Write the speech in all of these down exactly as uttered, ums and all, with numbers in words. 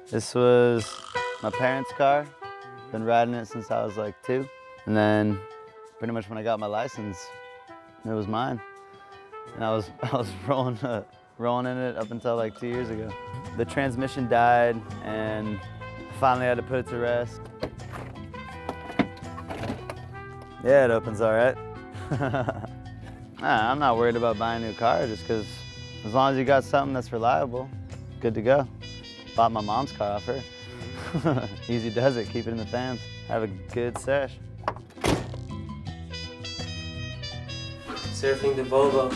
This was my parents' car. Been riding it since I was like two. And then pretty much when I got my license, it was mine. And I was, I was rolling, uh, rolling in it up until like two years ago. The transmission died and finally had to put it to rest. Yeah, it opens all right. Nah, I'm not worried about buying a new car just because as long as you got something that's reliable, good to go. Bought my mom's car off her. Easy does it, keep it in the fans. Have a good sesh. Surfing the Volvo.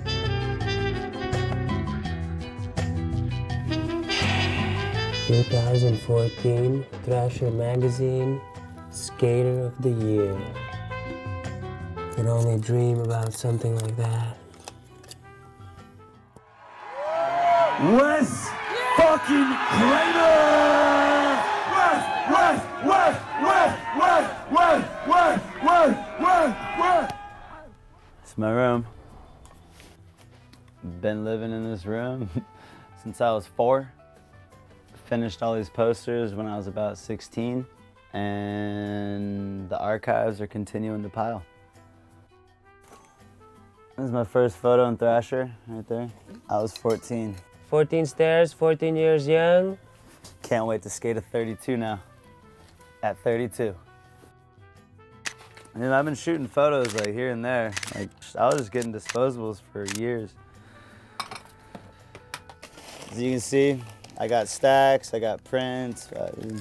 twenty fourteen Thrasher Magazine Skater of the Year. Could only dream about something like that. Wes fucking Kramer! Wes, Wes, Wes, Wes, Wes, Wes, Wes, Wes, Wes, Wes. It's my room. Been living in this room since I was four. Finished all these posters when I was about sixteen, and the archives are continuing to pile. This is my first photo in Thrasher, right there. I was fourteen. fourteen stairs, fourteen years young. Can't wait to skate a thirty-two now, at thirty-two. I mean, I've been shooting photos like here and there. Like, I was just getting disposables for years. As you can see, I got stacks, I got prints.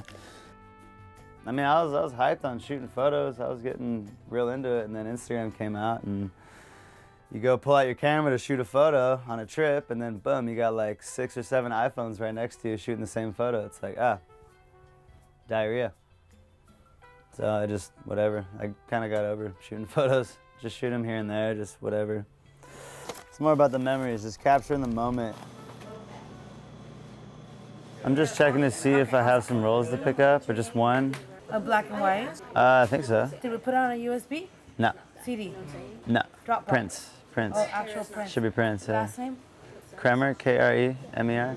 I mean, I was, I was hyped on shooting photos. I was getting real into it, and then Instagram came out, and you go pull out your camera to shoot a photo on a trip, and then boom, you got like six or seven iPhones right next to you shooting the same photo. It's like, ah, diarrhea. So I just, whatever. I kind of got over shooting photos. Just shoot them here and there, just whatever. It's more about the memories, just capturing the moment. I'm just checking to see if I have some rolls to pick up, or just one. A black and white? Uh, I think so. Did we put it on a U S B? No. C D? No. Dropbox? Prince. Prince. Oh, actual Prince. Should be Prince, yeah. Last name? Kremer, K R E M E R.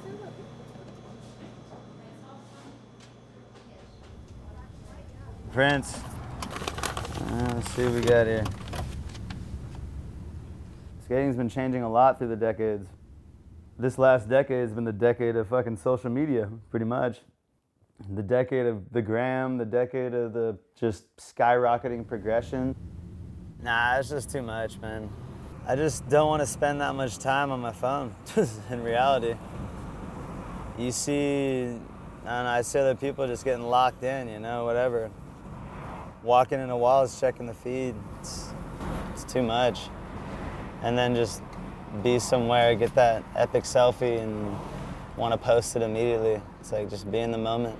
Prince. Uh, let's see what we got here. Skating's been changing a lot through the decades. This last decade has been the decade of fucking social media, pretty much. The decade of the gram, the decade of the just skyrocketing progression. Nah, it's just too much, man. I just don't want to spend that much time on my phone, in reality. You see, I don't know, I see other people just getting locked in, you know, whatever. Walking into walls, checking the feed, it's, it's too much. And then just be somewhere, get that epic selfie and want to post it immediately. It's like just be in the moment.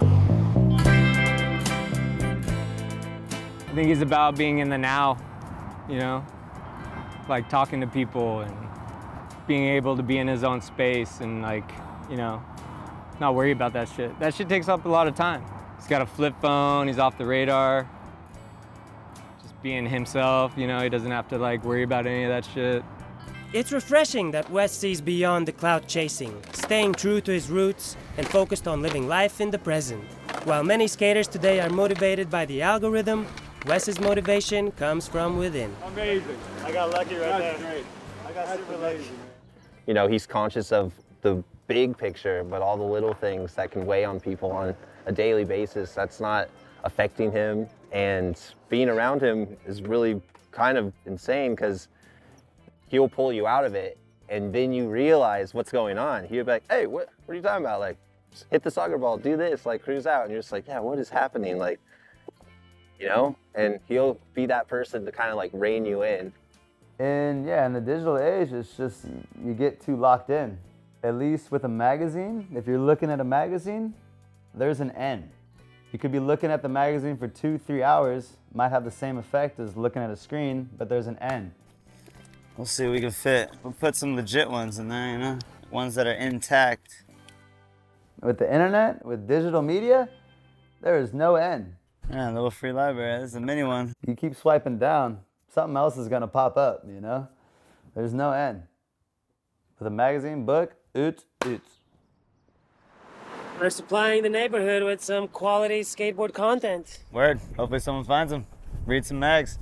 I think it's about being in the now, you know? Like talking to people and being able to be in his own space and like, you know, not worry about that shit. That shit takes up a lot of time. He's got a flip phone, he's off the radar. Just being himself, you know, he doesn't have to like worry about any of that shit. It's refreshing that Wes sees beyond the cloud chasing, staying true to his roots and focused on living life in the present. While many skaters today are motivated by the algorithm, Wes's motivation comes from within. Amazing. I got lucky right That's there. great. I got super lucky. You know, he's conscious of the big picture, but all the little things that can weigh on people on a daily basis, that's not affecting him. And being around him is really kind of insane because he'll pull you out of it and then you realize what's going on. He'll be like, hey, what, what are you talking about? Like, hit the soccer ball, do this, like cruise out. And you're just like, yeah, what is happening? Like, you know? And he'll be that person to kind of like rein you in. And yeah, in the digital age, it's just, you get too locked in. At least with a magazine, if you're looking at a magazine, there's an end. You could be looking at the magazine for two, three hours, might have the same effect as looking at a screen, but there's an end. We'll see what we can fit. We'll put some legit ones in there, you know? Ones that are intact. With the internet, with digital media, there is no end. Yeah, a little free library, this is a mini one. You keep swiping down, something else is gonna pop up, you know? There's no end. With a magazine, book, oots, oots. We're supplying the neighborhood with some quality skateboard content. Word. Hopefully someone finds them. Read some mags.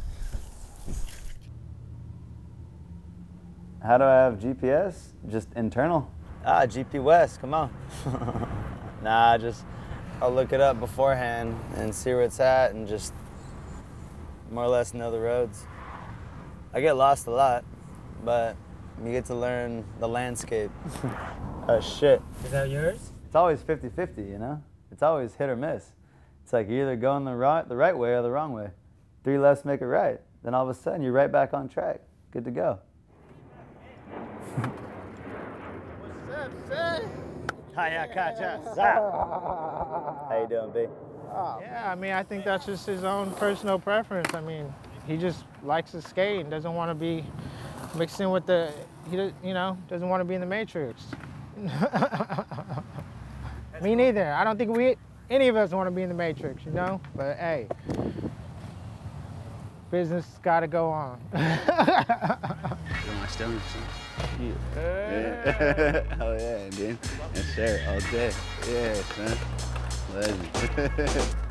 How do I have G P S? Just internal. Ah, G P West, come on. Nah, just, I'll look it up beforehand and see where it's at and just more or less know the roads. I get lost a lot, but you get to learn the landscape. Oh, shit. Is that yours? It's always fifty fifty, you know? It's always hit or miss. It's like you're either going the right, the right way or the wrong way. Three lefts make it right. Then all of a sudden, you're right back on track. Good to go. What's up, son? How you doing, B? Yeah, I mean, I think that's just his own personal preference. I mean, he just likes to skate and doesn't want to be mixed in with the, he, does- you know, doesn't want to be in the Matrix. Me neither. I don't think we, any of us want to be in the Matrix, you know? But hey, business got to go on. My stomach, son. Yeah. Oh yeah, dude. Yes, sir. All day. Yeah, son. Legend.